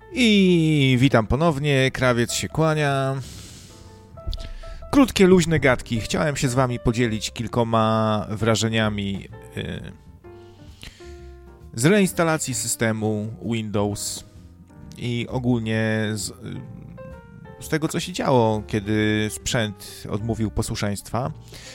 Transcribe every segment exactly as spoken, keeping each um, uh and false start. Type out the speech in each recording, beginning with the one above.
I witam ponownie, krawiec się kłania. Krótkie, luźne gadki. Chciałem się z wami podzielić kilkoma wrażeniami yy, z reinstalacji systemu Windows i ogólnie z, yy, z tego, co się działo, kiedy sprzęt odmówił posłuszeństwa.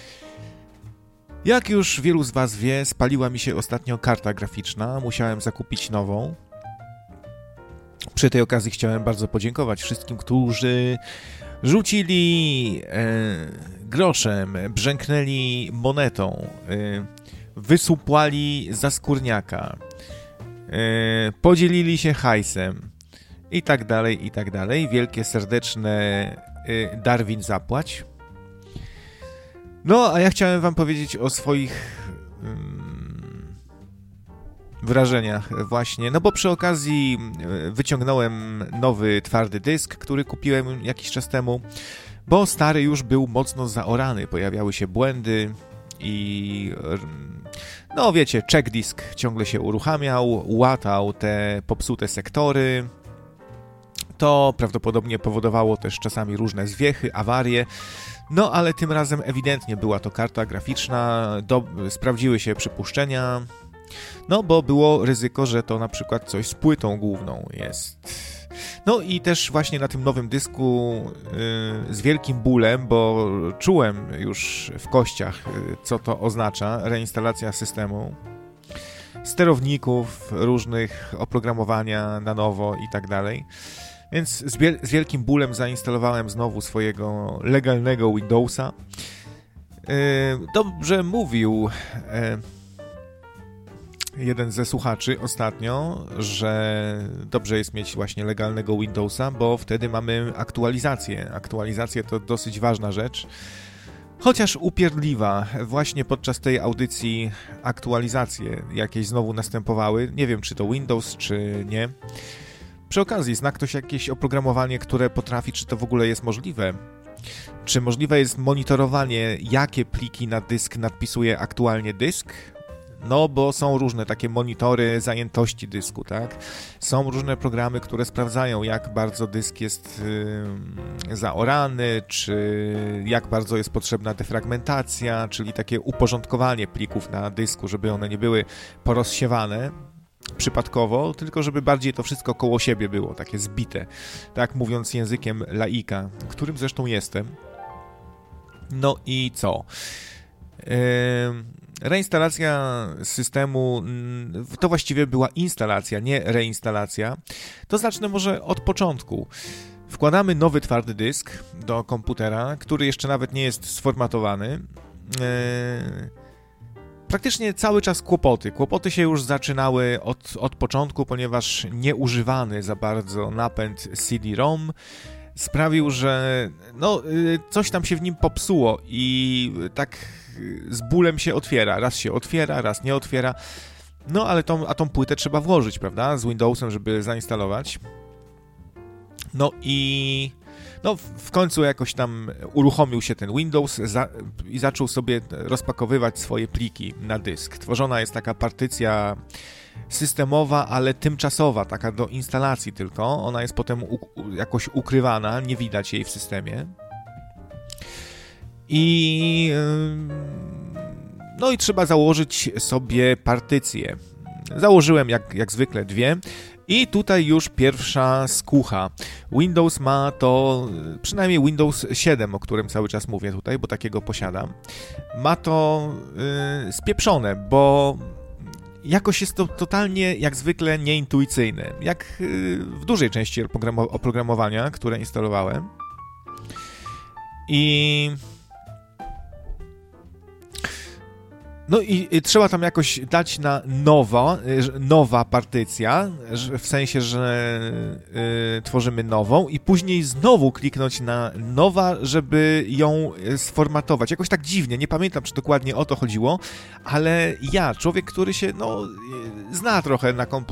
Jak już wielu z was wie, spaliła mi się ostatnio karta graficzna. Musiałem zakupić nową. Przy tej okazji chciałem bardzo podziękować wszystkim, którzy rzucili e, groszem, brzęknęli monetą, e, wysupłali za skórniaka, e, podzielili się hajsem i tak dalej, i tak dalej. Wielkie, serdeczne e, Darwin zapłać. No, a ja chciałem wam powiedzieć o swoich um, wrażeniach właśnie, no bo przy okazji wyciągnąłem nowy twardy dysk, który kupiłem jakiś czas temu, bo stary już był mocno zaorany, pojawiały się błędy i no wiecie, check disk ciągle się uruchamiał, łatał te popsute sektory. To prawdopodobnie powodowało też czasami różne zwiechy, awarie. No, ale tym razem ewidentnie była to karta graficzna, do, sprawdziły się przypuszczenia, no bo było ryzyko, że to na przykład coś z płytą główną jest. No i też właśnie na tym nowym dysku yy, z wielkim bólem, bo czułem już w kościach, yy, co to oznacza, reinstalacja systemu, sterowników różnych, oprogramowania na nowo i tak dalej. Więc z, wiel- z wielkim bólem zainstalowałem znowu swojego legalnego Windowsa. Yy, dobrze mówił yy, jeden ze słuchaczy ostatnio, że dobrze jest mieć właśnie legalnego Windowsa, bo wtedy mamy aktualizację. Aktualizacje to dosyć ważna rzecz. Chociaż upierdliwa, właśnie podczas tej audycji aktualizacje jakieś znowu następowały. Nie wiem, czy to Windows, czy nie. Przy okazji, zna ktoś jakieś oprogramowanie, które potrafi, czy to w ogóle jest możliwe? Czy możliwe jest monitorowanie, jakie pliki na dysk nadpisuje aktualnie dysk? No, bo są różne takie monitory zajętości dysku, tak? Są różne programy, które sprawdzają, jak bardzo dysk jest yy, zaorany, czy jak bardzo jest potrzebna defragmentacja, czyli takie uporządkowanie plików na dysku, żeby one nie były porozsiewane przypadkowo, tylko żeby bardziej to wszystko koło siebie było, takie zbite, tak mówiąc językiem laika, którym zresztą jestem. No i co? Yy, reinstalacja systemu to właściwie była instalacja, nie reinstalacja. To zacznę może od początku. Wkładamy nowy twardy dysk do komputera, który jeszcze nawet nie jest sformatowany. Yy, Praktycznie cały czas kłopoty. Kłopoty się już zaczynały od, od początku, ponieważ nieużywany za bardzo napęd C D-ROM sprawił, że no, coś tam się w nim popsuło i tak z bólem się otwiera. Raz się otwiera, raz nie otwiera. No ale tą, a tą płytę trzeba włożyć, prawda, z Windowsem, żeby zainstalować. No i... No, w końcu jakoś tam uruchomił się ten Windows za, i zaczął sobie rozpakowywać swoje pliki na dysk. Tworzona jest taka partycja systemowa, ale tymczasowa, taka do instalacji tylko. Ona jest potem u, jakoś ukrywana, nie widać jej w systemie. I no i trzeba założyć sobie partycję. Założyłem jak, jak zwykle dwie. I tutaj już pierwsza skucha. Windows ma to, przynajmniej Windows siedem, o którym cały czas mówię tutaj, bo takiego posiadam, ma to yy, spieprzone, bo jakoś jest to totalnie, jak zwykle, nieintuicyjne. Jak yy, w dużej części oprogram- oprogramowania, które instalowałem. I... No i, i trzeba tam jakoś dać na nowo, nowa partycja, w sensie, że y, tworzymy nową i później znowu kliknąć na nowa, żeby ją sformatować. Jakoś tak dziwnie, nie pamiętam, czy dokładnie o to chodziło, ale ja, człowiek, który się no, zna trochę na komputerze,